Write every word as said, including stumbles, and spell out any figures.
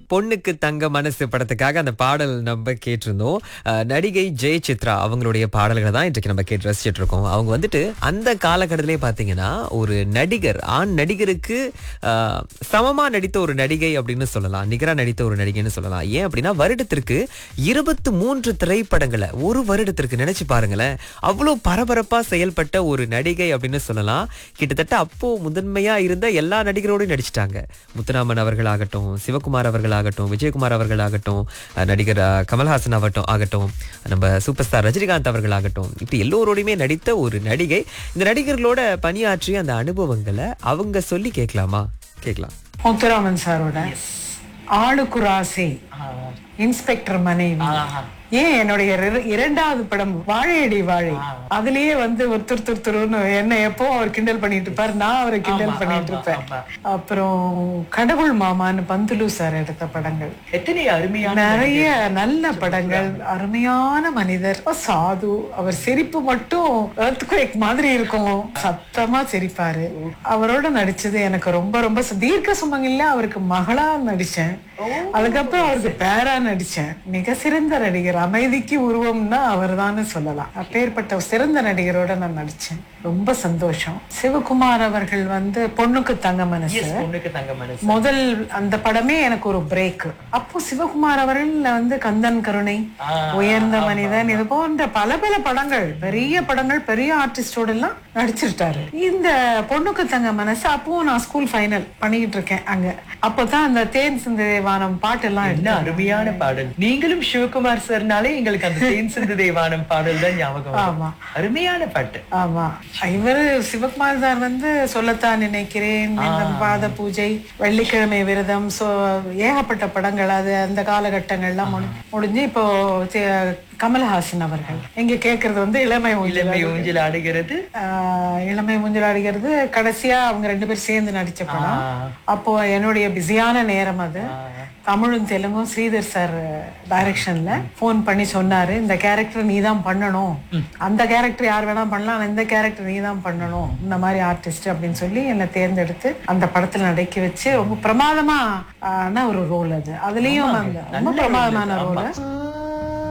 பொண்ணுக்கு தங்க மனசு படத்துக்காக அந்த பாடல் நம்ம கேட்டிருந்தோம். அஹ், நடிகை ஜெய சித்ரா அவங்களுடைய பாடல்களை தான் இன்றைக்கு நம்ம கேட்டு ரசிச்சிட்டு இருக்கோம். அவங்க வந்துட்டு அந்த காலகட்டத்திலே பாத்தீங்கன்னா ஒரு நடிகர், ஆண் நடிகருக்கு அஹ், சமமா நடித்த ஒரு நடிகை அப்படின்னு சொல்லலாம், நிகரா நடித்த ஒரு நடிகைன்னு சொல்லலாம். ஏன் அப்படின்னா வருடத்திற்கு இருபத்தி மூன்று திரைப்படங்களை ஒரு வருடத்திற்கு நினைச்சு பாருங்களேன். அவ்வளவு பரபரப்பா செயல்பட்ட ஒரு நடிகை அப்படின்னு சொல்லலாம். கிட்டத்தட்ட அப்போ முதன்மையா இருந்த எல்லா நடிகரோடையும் நடிச்சிட்டாங்க. முத்துராமன் அவர்கள் ஆகட்டும், சிவகுமார் அவர்கள் ஆகட்டும், விஜயகுமார் அவர்கள் ஆகட்டும், அஹ், நடிகர் அஹ், கமல்ஹாசன் ஆகட்டும் ஆகட்டும் நம்ம சூப்பர் ஸ்டார் ரஜினிகாந்த் அவர்கள் ஆகட்டும், இப்படி எல்லோரோடையுமே நடித்த ஒரு நடிகை. இந்த நடிகர்களோட பணியாற்றிய அந்த அனுபவங்களை அவங்க சொல்லி கேட்கலாமா? கேட்கலாம். முத்துராமன் சாரோட ஆளுக்கு ராசி, இன்ஸ்பெக்டர் மனைவி, ஏன் என்னுடைய இர- இரண்டாவது படம் வாழையடி வாழை, அதுலயே வந்து ஒருத்தர் துருத்துருன்னு என்ன எப்போ அவர் கிண்டல் பண்ணிட்டு இருப்பாரு, நான் அவரை கிண்டல் பண்ணிட்டு இருப்பேன். அப்புறம் கடவுள் மாமான்னு பந்துலு சார் எடுத்த படங்கள், எத்தனை அருமையான நிறைய நல்ல படங்கள். அருமையான மனிதர், சாது. அவர் சிரிப்பு மட்டும் earthquake மாதிரி இருக்கும், சத்தமா சிரிப்பாரு. அவரோட நடிச்சது எனக்கு ரொம்ப ரொம்ப ச- தீர்க்க சுமங்கல்ல அவருக்கு மகளா நடிச்சேன். அதுக்கப்புறம் அவருக்கு பேரா நடிச்சேன். மிக சிறந்த நடிகர், அமைதிக்கு உருவம்னா அவர் தான் சொல்லலாம். அப்பேற்பட்ட சிறந்த நடிகரோட நான் நடிச்சேன். ரொம்ப சந்தோஷம். சிவகுமார் அவர்கள் வந்து பொண்ணுக்கு தங்க மனசு, பொண்ணுக்கு தங்க மனசு முதல் அந்த படமே எனக்கு ஒரு பிரேக். அப்போ சிவகுமார் அவர்கள் வந்து கந்தன் கருணை, உயர்ந்த மனிதன், இது போன்ற பல பல படங்கள், பெரிய படங்கள், பெரிய ஆர்டிஸ்டோட எல்லாம் நடிச்சிருட்டாரு. இந்த பொண்ணுக்கு தங்க மனசு அப்பவும் நான் ஸ்கூல் ஃபைனல் பண்ணிக்கிட்டு இருக்கேன் அங்க. அப்பதான் அந்த தேன் சிந்து தேவானம் பாட்டு எல்லாம் என்ன அருமையான பாடல். நீங்களும் சிவகுமார் சார்னாலே எங்களுக்கு அந்த தேன் சிந்து தேவானம் பாடல் தான் ஞாபகம் வரும். ஆமா, அருமையான பாட்டு. ஆமா. இவரு சிவகுமார் சார் வந்து சொல்லத்தான் நினைக்கிறேன், இந்த பாத பூஜை, வெள்ளிக்கிழமை விரதம், சோ ஏகப்பட்ட படங்கள். அது அந்த காலகட்டங்கள்லாம் முடி- முடிஞ்சு இப்போ தி- கமல்ஹாசன் அவர்கள் இங்க கேக்குறது வந்து இளமை ஊஞ்சல். இளமை ஊஞ்சல் ஆடுகிறது. ஆஹ் இளமை ஊஞ்சல் ஆடுகிறது கடைசியா அவங்க ரெண்டு பேரும் சேர்ந்து நடிச்ச படம். அப்போ என்னுடைய பிஸியான நேரம் அது. தமிழும் தெலுங்கும் ஸ்ரீதர் சார் டைரக்ஷன்ல போன் பண்ணி சொன்னாரு, இந்த கேரக்டர் நீ தான் பண்ணணும், அந்த கேரக்டர் யார் வேணா பண்ணலாம், இந்த கேரக்டர் நீ தான் பண்ணணும், இந்த மாதிரி ஆர்டிஸ்ட் அப்படின்னு சொல்லி என்னை தேர்ந்தெடுத்து அந்த படத்துல நடிக்க வச்சு ரொம்ப பிரமாதமா ஆன ஒரு ரோல் அது. அதுலயும் அந்த ரொம்ப பிரமாதமான ரோல்.